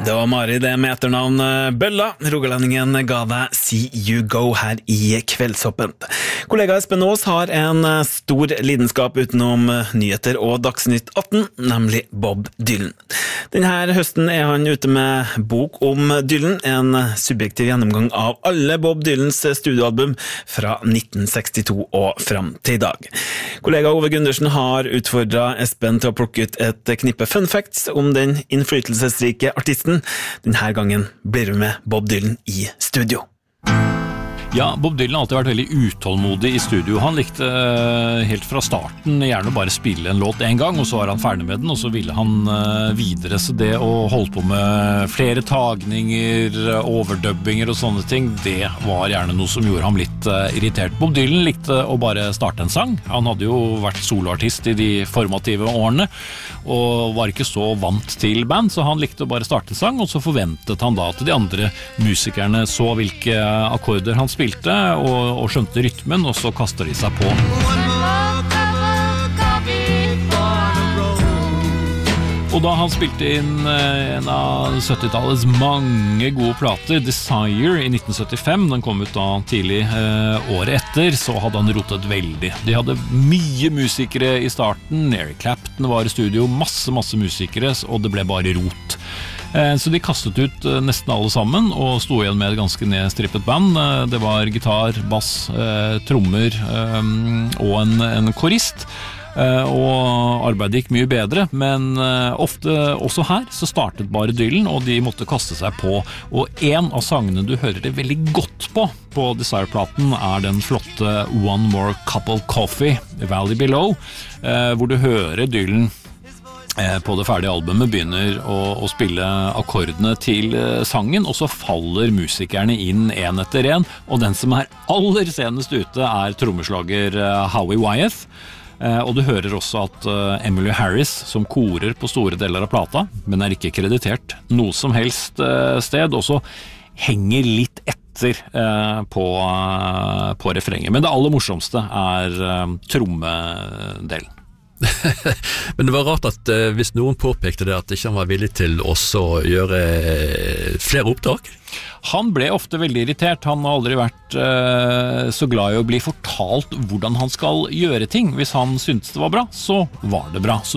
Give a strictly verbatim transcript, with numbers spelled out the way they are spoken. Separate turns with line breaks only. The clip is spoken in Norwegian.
Det var Mari det med etternavn Bølla. Rogalendingen ga deg See You Go her i Kveldshoppen. Kollega Espen Aas har en stor lidenskap utenom nyheter og Dagsnytt atten, nemlig Bob Dylan. Denne høsten er han ute med bok om Dylan, en subjektiv gjennomgang av alle Bob Dylans studioalbum fra nitten sekstito og fram til i dag. Kollega Ove Gundersen har utfordret Espen til å plukke ut et knippe fun facts om den innflytelsesrike artisten. Denne gangen blir vi med Bob Dylan i studio.
Ja, Bob Dylan har alltid vært veldig utålmodig i studio. Han likte helt fra starten gjerne bare spille en låt en gang, og så var han ferdig med den, og så ville han videre. Så det å holde på med flere tagninger, overdubbinger og sånne ting, det var gjerne noe som gjorde ham litt irritert. Bob Dylan likte å bare starte en sang. Han hadde jo vært soloartist i de formative årene, og var ikke så vant til band, så han likte å bare starte en sang, og så forventet han da at de andre musikerne så hvilke akkorder han spilte, og, og skjønte rytmen, og så kastet de seg på. Og da han spilte inn en av syttitallets mange gode plater, Desire i nitten syttifem, den kom ut da tidlig eh, året etter, så hadde han rotet veldig. De hadde mye musikere i starten, Eric Clapton var i studio, masse, masse musikere, og det ble bare rot. Så de kastet ut nesten alle sammen og sto igjen med et ganske nedstrippet band. Det var gitar, bass, trommer og en, en korist. Og arbeidet gikk mye bedre, men ofte også her så startet bare Dylan, og de måtte kaste seg på. Og en av sangene du hører det veldig godt på på Desire-platen er den flotte One More Cup of Coffee, Valley Below, hvor du hører Dylan på det ferdige albumet begynner å, å spille akkordene til sangen, og så faller musikerne inn en etter en, og den som er aller senest ute er trommeslager Howie Wyeth. Og du hører også at Emily Harris, som korer på store deler av plata, men er ikke kreditert noe som helst sted, også henger litt etter på, på refrenget. Men det aller morsomste er trommedelen.
Men det var rart at uh, hvis noen påpekte det at ikke han var villig til også å gjøre uh, flere opptak.
Han ble ofte veldig irritert. Han har aldri vært uh, så glad i å bli fortalt hvordan han skal gjøre ting. Hvis han syntes det var bra, så var det bra. Så